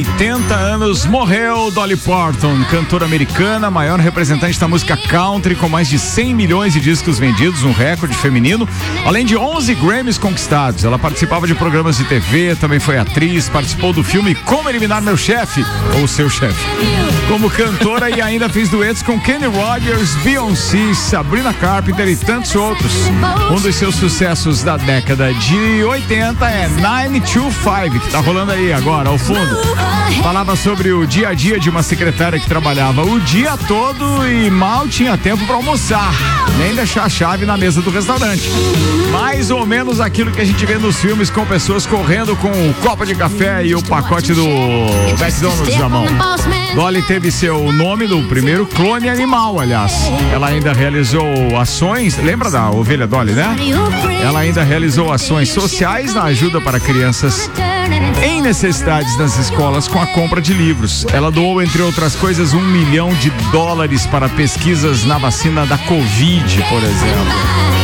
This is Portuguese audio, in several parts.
80 anos, morreu Dolly Parton, cantora americana, maior representante da música country, com mais de 100 milhões de discos vendidos, um recorde feminino, além de 11 Grammys conquistados. Ela participava de programas de TV, também foi atriz, participou do filme Como Eliminar Meu Chefe, ou Seu Chefe, como cantora, e ainda fez duetos com Kenny Rogers, Beyoncé, Sabrina Carpenter e tantos outros. Um dos seus sucessos da década de 80 é 925, que tá rolando aí agora, ao fundo. Falava sobre o dia a dia de uma secretária que trabalhava o dia todo e mal tinha tempo para almoçar, nem deixar a chave na mesa do restaurante. Mais ou menos aquilo que a gente vê nos filmes, com pessoas correndo com o copo de café e o pacote do McDonald's na mão. Dolly teve seu nome no primeiro clone animal, aliás. Ela ainda realizou ações, lembra da ovelha Dolly, né? Ela ainda realizou ações sociais na ajuda para crianças em necessidades nas escolas com a compra de livros. Ela doou, entre outras coisas, $1 milhão para pesquisas na vacina da Covid, por exemplo.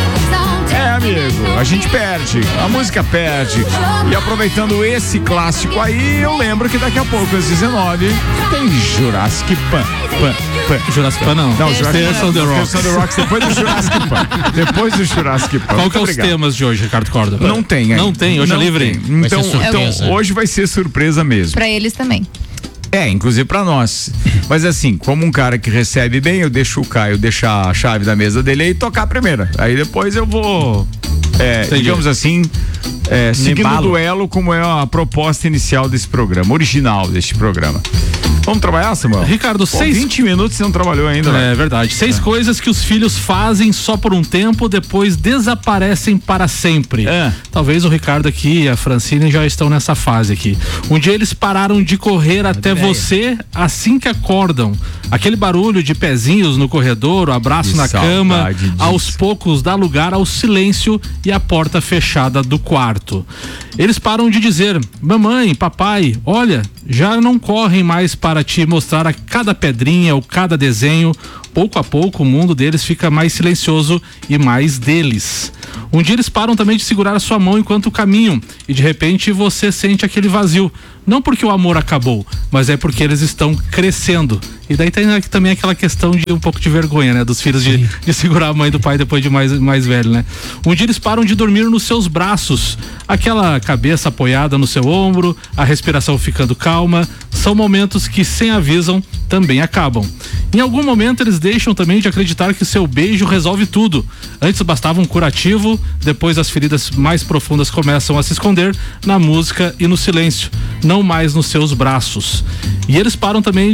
Amigo, a gente perde, a música perde. E aproveitando esse clássico aí, eu lembro que daqui a pouco, às 19, tem Jurassic Pan. Jurassic Pan não. Não, Jurassic Pan The Rocks. Depois do Jurassic Pan. Depois do Jurassic Pan. Qual que é os temas de hoje, Ricardo Córdoba? Não tem, Não tem, hoje é livre. Então, hoje vai ser surpresa mesmo. Pra eles também. Inclusive pra nós. Mas assim, como um cara que recebe bem, eu deixo o Caio deixar a chave da mesa dele e tocar a primeira. Aí depois eu vou, digamos assim, seguindo o duelo, como é a proposta inicial desse programa, original deste programa. Vamos trabalhar, Samuel? Ricardo, 20 minutos você não trabalhou ainda, né? É verdade. 6 coisas que os filhos fazem só por um tempo, depois desaparecem para sempre. Talvez o Ricardo aqui e a Francine já estão nessa fase aqui. Um dia eles pararam de correr até você assim que acordam. Aquele barulho de pezinhos no corredor, o abraço na cama, aos poucos dá lugar ao silêncio e a porta fechada do quarto. Eles param de dizer: mamãe, papai, olha, já não correm mais para te mostrar a cada pedrinha ou cada desenho. Pouco a pouco o mundo deles fica mais silencioso e mais deles. Um dia eles param também de segurar a sua mão enquanto caminham e de repente você sente aquele vazio. Não porque o amor acabou, mas é porque eles estão crescendo. E daí tem também aquela questão de um pouco de vergonha, né? Dos filhos de segurar a mãe do pai depois de mais velho, né? Um dia eles param de dormir nos seus braços. Aquela cabeça apoiada no seu ombro, a respiração ficando calma. São momentos que, sem avisam, também acabam. Em algum momento eles deixam também de acreditar que seu beijo resolve tudo. Antes bastava um curativo, depois as feridas mais profundas começam a se esconder na música e no silêncio, não mais nos seus braços. E eles param também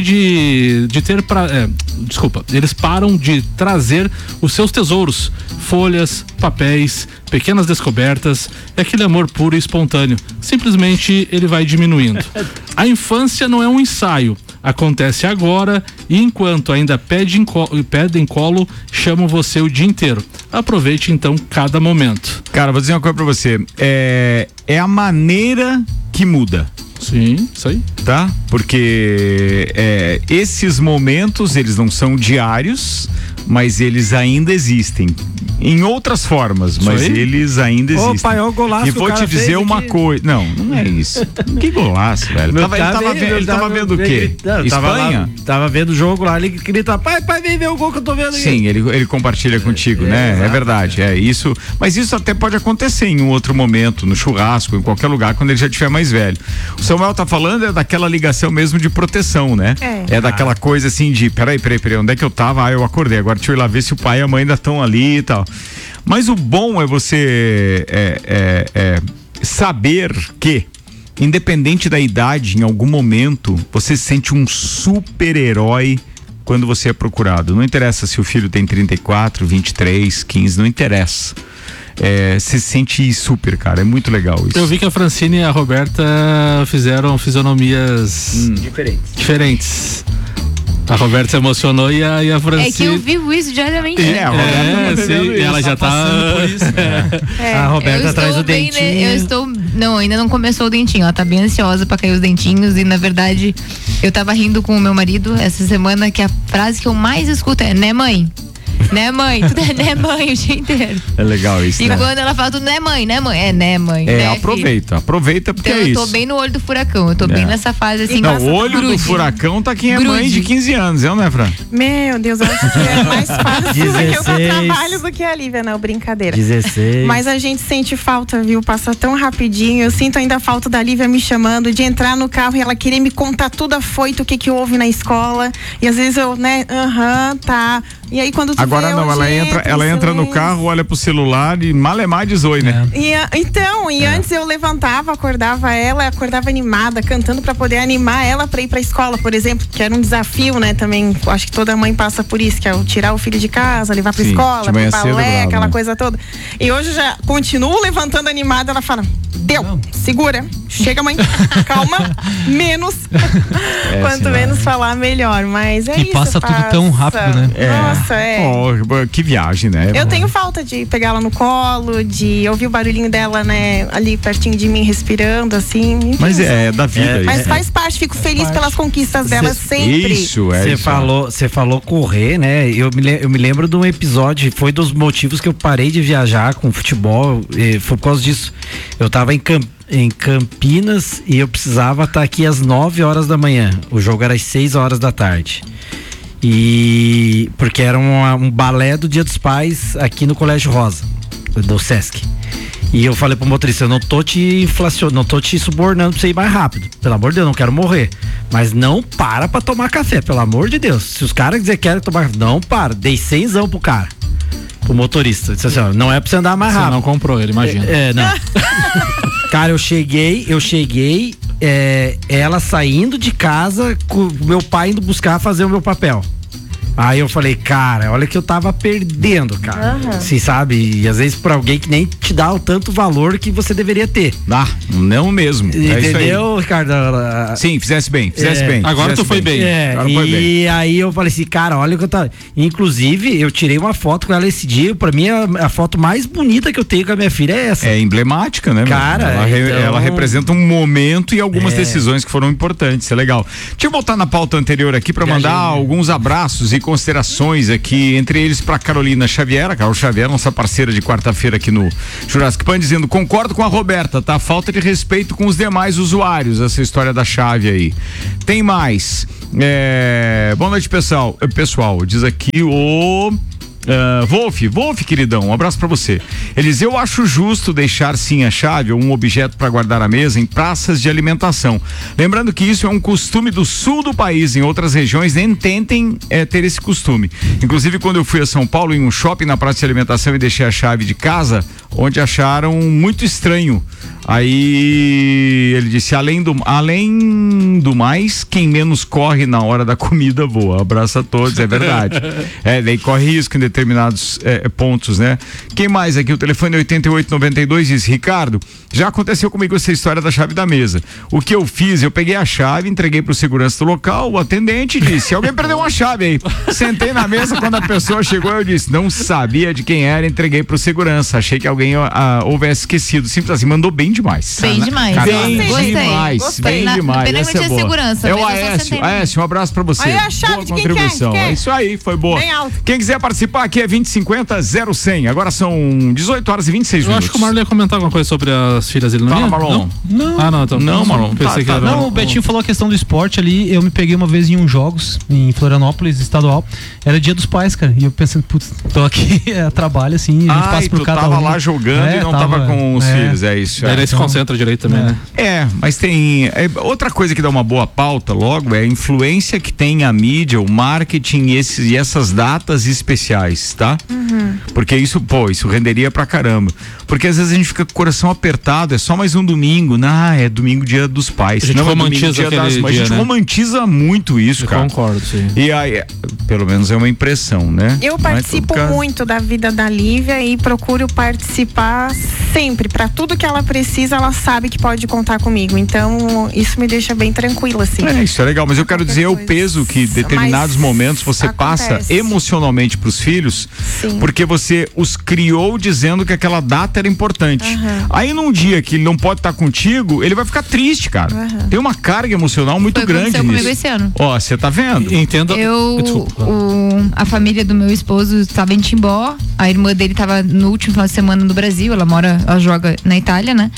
eles param de trazer os seus tesouros, folhas, papéis, pequenas descobertas, e aquele amor puro e espontâneo. Simplesmente ele vai diminuindo. A infância não é um ensaio, acontece agora, e enquanto ainda pedem colo, chamam você o dia inteiro. Aproveite então cada momento. Cara, vou dizer uma coisa pra você, é a maneira que muda. Sim, isso aí. Tá? Porque esses momentos, eles não são diários, mas eles ainda existem. Em outras formas, mas eles ainda existem. Pai, ó, o golaço. E vou te dizer uma coisa. Não é isso. Que golaço, velho. Ele tava vendo o quê? Espanha? Tava vendo o jogo lá, ele grita: pai, vem ver o gol que eu tô vendo aqui. Sim, ele compartilha contigo, né? Exato, é verdade, isso. Mas isso até pode acontecer em um outro momento, no churrasco, em qualquer lugar, quando ele já estiver mais velho. O Samuel tá falando daquela ligação mesmo de proteção, né? É daquela coisa assim de, peraí, onde é que eu tava? Eu acordei, agora deixa eu ir lá ver se o pai e a mãe ainda estão ali e tal. Mas o bom é você saber que, independente da idade, em algum momento, você se sente um super-herói quando você é procurado. Não interessa se o filho tem 34, 23, 15, não interessa. Você se sente super, cara, é muito legal isso. Eu vi que a Francine e a Roberta fizeram fisionomias diferentes. A Roberta se emocionou e a Francine... É que eu vivo isso diariamente. A Roberta ela já tá por isso, a Roberta traz o dentinho. Não, ainda não começou o dentinho. Ela tá bem ansiosa pra cair os dentinhos e, na verdade, eu tava rindo com o meu marido essa semana que a frase que eu mais escuto é: né, mãe? Né, mãe? Tudo é né, mãe, o dia inteiro. É legal isso, E né? quando ela fala tudo, né, mãe? Né, mãe? É, né, mãe? É, né, aproveita porque então, é isso. eu tô bem no olho do furacão, eu tô bem nessa fase assim. Não, o olho do furacão tá quem é mãe de 15 anos, não é, Fran? Meu Deus, eu acho que é mais fácil que eu trabalho do que a Lívia, não, brincadeira. 16. Mas a gente sente falta, viu? Passa tão rapidinho. Eu sinto ainda a falta da Lívia me chamando, de entrar no carro e ela querer me contar tudo afoito, o que houve na escola. E às vezes eu, né, tá. E aí quando tu agora vê, não, ela entra no carro, olha pro celular e malemar diz oi, né? Antes eu levantava, acordava animada, cantando pra poder animar ela pra ir pra escola, por exemplo, que era um desafio, né, também, acho que toda mãe passa por isso, que é tirar o filho de casa, levar pra escola, pro balé, aquela coisa toda. E hoje eu já continuo levantando animada, ela fala, segura, chega mãe, calma, menos, quanto menos falar, melhor, mas é isso. E passa tudo tão rápido, né? Nossa, que viagem, né? Eu tenho falta de pegar ela no colo, de ouvir o barulhinho dela, né, ali pertinho de mim, respirando, assim. Enfim. Mas é da vida. Mas faz parte, fico feliz pelas conquistas dela sempre. Isso, Você falou correr, né? Eu me lembro de um episódio, foi dos motivos que eu parei de viajar com futebol, foi por causa disso. Eu tava em Campinas e eu precisava estar aqui às 9 horas da manhã. O jogo era às 6 horas da tarde. E porque era um balé do Dia dos Pais aqui no Colégio Rosa, do Sesc. E eu falei pro motorista, eu não tô te inflacionando, não tô te subornando pra você ir mais rápido. Pelo amor de Deus, não quero morrer. Mas não para pra tomar café, pelo amor de Deus. Se os caras dizem que querem tomar café, não para. Dei 100 pro cara. Pro motorista. Disse assim, ó, não é pra você andar mais rápido. Você não comprou ele, imagina. Não. Cara, eu cheguei, ela saindo de casa, com o meu pai indo buscar fazer o meu papel. Aí eu falei, cara, olha que eu tava perdendo, cara. Você sabe, e às vezes pra alguém que nem te dá o tanto valor que você deveria ter. Não mesmo. Entendeu, Ricardo? Sim, fizesse bem. Agora tu foi bem. E aí eu falei assim, cara, olha o que eu tava... Inclusive, eu tirei uma foto com ela esse dia, pra mim a foto mais bonita que eu tenho com a minha filha é essa. É emblemática, né? Cara, ela representa um momento e algumas decisões que foram importantes, é legal. Deixa eu voltar na pauta anterior aqui pra mandar alguns abraços e considerações aqui, entre eles para Carolina Xavier, a Carol Xavier, nossa parceira de quarta-feira aqui no Jurassic Pan, dizendo, concordo com a Roberta, tá? Falta de respeito com os demais usuários, essa história da chave aí. Tem mais. Boa noite, pessoal, diz aqui o... Wolf, queridão, um abraço pra você. Ele diz, eu acho justo deixar sim a chave ou um objeto para guardar a mesa em praças de alimentação. Lembrando que isso é um costume do sul do país, em outras regiões nem tentem ter esse costume. Inclusive, quando eu fui a São Paulo, em um shopping na praça de alimentação e deixei a chave de casa, onde acharam muito estranho. Aí ele disse, além do mais, quem menos corre na hora da comida voa. Abraço a todos, é verdade. Daí corre risco em determinados pontos, né? Quem mais aqui? O telefone é 8892 diz, Ricardo, já aconteceu comigo essa história da chave da mesa. O que eu fiz? Eu peguei a chave, entreguei pro segurança do local, o atendente disse, alguém perdeu uma chave aí. Sentei na mesa, quando a pessoa chegou, eu disse, não sabia de quem era, entreguei pro segurança. Achei que alguém houvesse esquecido. Simples assim, mandou bem demais. Bem demais. Bem demais. Pena que não tinha segurança. É o Aécio, um abraço pra você. Aí a chave boa de contribuição. quem quer? É isso aí, foi boa. Bem alto. Quem quiser participar aqui é 2050-0100. Agora são 18 horas e 26 minutos. Eu acho que o Marlon ia comentar alguma coisa sobre as filhas dele, não Fala, ia? Marlon. Não. Ah, não, então. Não, Marlon. Pensei que era Não, o Betinho falou a questão do esporte ali. Eu me peguei uma vez em uns jogos em Florianópolis, estadual. Era Dia dos Pais, cara. E eu pensando, putz, tô aqui a trabalho assim. A gente passa por cada tava lá jogando e não tava com os filhos, é isso. Daí ele se concentra direito também, né? Mas tem outra coisa que dá uma boa pauta logo é a influência que tem a mídia, o marketing e essas datas especiais, tá? Porque isso renderia pra caramba. Porque às vezes a gente fica com o coração apertado, é só mais um domingo, é domingo Dia dos Pais. A gente romantiza aquele dia, a gente romantiza muito isso, cara. Concordo, sim. E aí, pelo menos é uma impressão, né? Eu participo muito da vida da Lívia e procuro participar sempre. Pra tudo que ela precisa, ela sabe que pode contar comigo. Então, isso me deixa bem tranquila, assim. Isso é legal, mas eu quero dizer o peso que determinados momentos você passa emocionalmente pros filhos, porque você os criou dizendo que aquela data data era importante. Aí num dia que ele não pode estar contigo, ele vai ficar triste, cara. Tem uma carga emocional muito grande nisso. Comigo esse ano. Ó, você tá vendo? Entendo. A família do meu esposo estava em Timbó, a irmã dele estava no último final de semana no Brasil, ela joga na Itália, né?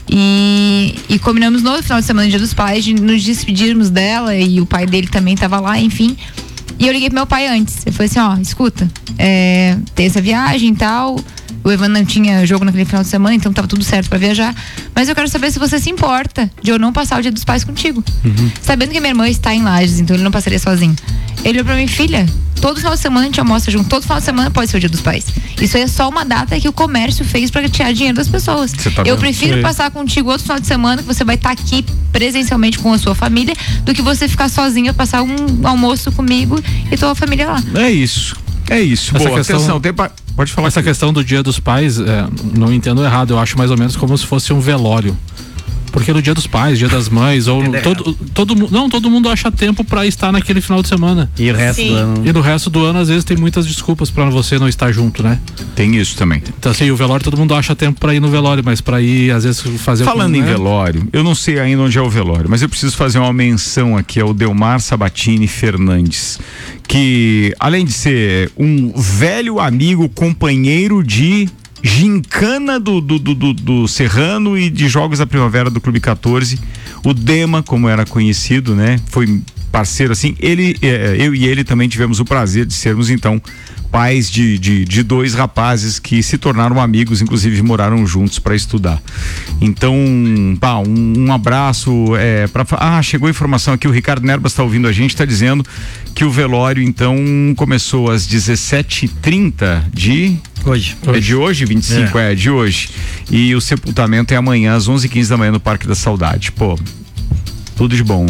E combinamos no final de semana, Dia dos Pais, de nos despedirmos dela, e o pai dele também estava lá, enfim. E eu liguei pro meu pai antes. Eu falei assim, ó, escuta, tem essa viagem e tal. O Evandro não tinha jogo naquele final de semana, então tava tudo certo pra viajar. Mas eu quero saber se você se importa de eu não passar o Dia dos Pais contigo. Sabendo que minha irmã está em Lages, então ele não passaria sozinho. Ele olhou pra mim, filha, todo final de semana a gente almoça junto, todo final de semana pode ser o Dia dos Pais. Isso aí é só uma data que o comércio fez pra tirar dinheiro das pessoas. Eu prefiro passar contigo outro final de semana, que você vai estar aqui presencialmente com a sua família, do que você ficar sozinha, passar um almoço comigo e tua família lá. É isso. Boa, atenção, pode falar. Essa questão do Dia dos Pais, não entendo errado, eu acho mais ou menos como se fosse um velório. Porque no Dia dos Pais, Dia das Mães, ou todo mundo acha tempo pra estar naquele final de semana. E o resto do ano. E no resto do ano, às vezes, tem muitas desculpas pra você não estar junto, né? Tem isso também. Então, assim, o velório, todo mundo acha tempo pra ir no velório, mas pra ir, às vezes, fazer... Falando em velório, eu não sei ainda onde é o velório, mas eu preciso fazer uma menção aqui ao Delmar Sabatini Fernandes, que, além de ser um velho amigo, companheiro de gincana do Serrano e de Jogos da Primavera do Clube 14, o Dema, como era conhecido, né? Foi parceiro assim, eu e ele também tivemos o prazer de sermos então pais de dois rapazes que se tornaram amigos, inclusive moraram juntos para estudar. Então, um abraço. Chegou a informação aqui, o Ricardo Nerbas está ouvindo a gente, está dizendo que o velório então começou às 17h30 de... Hoje. É de hoje, 25? É de hoje. E o sepultamento é amanhã, às 11h15 da manhã, no Parque da Saudade. Pô, tudo de bom.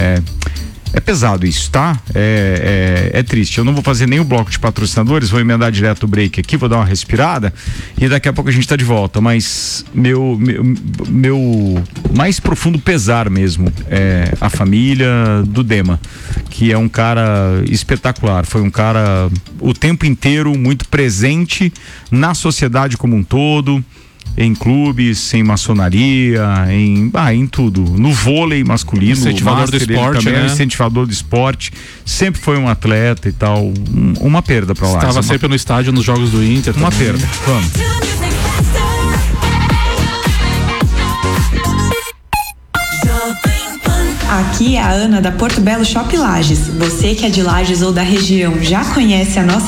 É pesado isso, tá? É triste. Eu não vou fazer nem o bloco de patrocinadores, vou emendar direto o break aqui, vou dar uma respirada e daqui a pouco a gente tá de volta. Mas meu mais profundo pesar mesmo é a família do Dema, que é um cara espetacular. Foi um cara o tempo inteiro muito presente na sociedade como um todo, em clubes, em maçonaria, em tudo. No vôlei masculino, incentivador do esporte, também, né? Incentivador do esporte, sempre foi um atleta e tal. Uma perda pra lá. Estava sempre no estádio nos jogos do Inter. Uma também. perda. Vamos. Aqui é a Ana da Porto Belo Shop Lages. Você que é de Lages ou da região já conhece a nossa